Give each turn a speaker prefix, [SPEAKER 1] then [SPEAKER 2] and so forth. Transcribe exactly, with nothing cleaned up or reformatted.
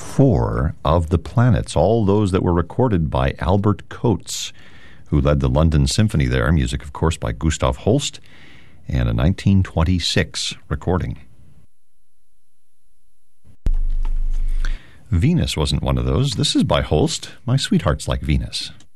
[SPEAKER 1] four of the planets, all those that were recorded by Albert Coates, who led the London Symphony there, music, of course, by Gustav Holst, and a nineteen twenty-six recording. Venus wasn't one of those. This is by Holst, My Sweetheart's Like Venus.